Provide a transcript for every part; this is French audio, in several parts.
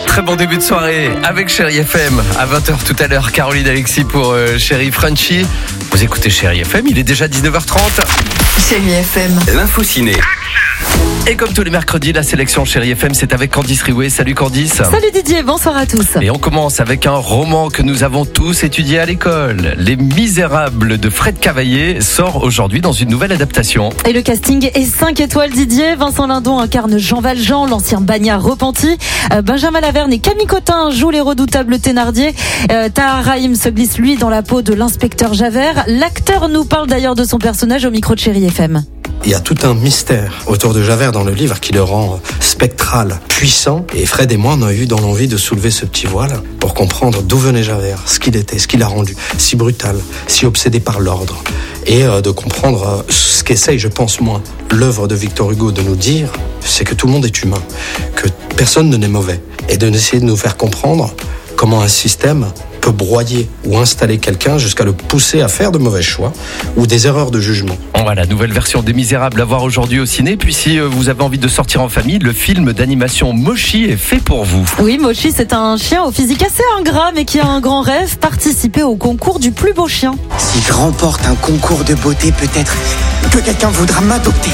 Très bon début de soirée avec Chérie FM. À 20h tout à l'heure, Caroline Alexis pour Chérie Frenchy. Vous écoutez Chérie FM, il est déjà 19h30. Chérie FM. L'info ciné. Et comme tous les mercredis, la sélection Chérie FM, c'est avec Candice Riouet. Salut Candice. Salut Didier, bonsoir à tous. Et on commence avec un roman que nous avons tous étudié à l'école. Les Misérables de Fred Cavaillé sort aujourd'hui dans une nouvelle adaptation. Et le casting est 5 étoiles Didier. Vincent Lindon incarne Jean Valjean, l'ancien bagnard repenti. Benjamin Laverne et Camille Cotin jouent les redoutables Thénardier. Tahar Rahim se glisse lui dans la peau de l'inspecteur Javert. L'acteur nous parle d'ailleurs de son personnage au micro de Chérie FM. Il y a tout un mystère autour de Javert dans le livre qui le rend spectral, puissant. Et Fred et moi, on a eu dans l'envie de soulever ce petit voile pour comprendre d'où venait Javert, ce qu'il était, ce qu'il a rendu si brutal, si obsédé par l'ordre. Et de comprendre ce qu'essaye, je pense moi, l'œuvre de Victor Hugo de nous dire, c'est que tout le monde est humain, que personne ne n'est mauvais. Et d'essayer de nous faire comprendre comment un système peut broyer ou installer quelqu'un jusqu'à le pousser à faire de mauvais choix ou des erreurs de jugement. Voilà, nouvelle version des Misérables à voir aujourd'hui au ciné. Puis si vous avez envie de sortir en famille, le film d'animation Mochi est fait pour vous. Oui, Mochi, c'est un chien au physique assez ingrat mais qui a un grand rêve, participer au concours du plus beau chien. Si je remporte un concours de beauté, peut-être que quelqu'un voudra m'adopter.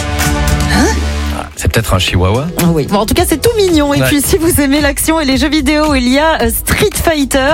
C'est peut-être un chihuahua. Oui, bon, en tout cas c'est tout mignon. Et puis si vous aimez l'action et les jeux vidéo, il y a Street Fighter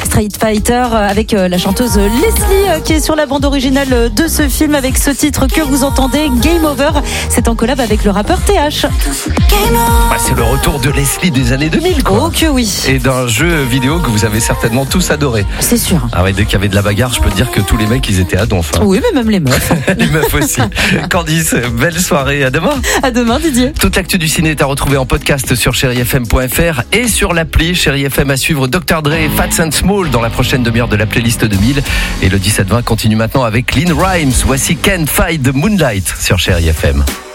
avec la chanteuse Leslie qui est sur la bande originale de ce film avec ce titre que vous entendez, Game Over. C'est en collab avec le rappeur TH. C'est le retour de Leslie des années 2000 quoi. Oh que oui. Et d'un jeu vidéo que vous avez certainement tous adoré. C'est sûr. Ah ouais, dès qu'il y avait de la bagarre, je peux te dire que tous les mecs ils étaient à donf. Oui, mais même les meufs. Les meufs aussi. Candice, belle soirée, à demain. À demain Didier. Toute l'actu du ciné est à retrouver en podcast sur chérifm.fr et sur l'appli Chérie FM. À suivre Dr Dre et Fats and Small dans la prochaine demi-heure de la playlist 2000. Et le 17-20 continue maintenant avec Lynn Rimes. Voici Can't Fight the Moonlight sur Chérie FM.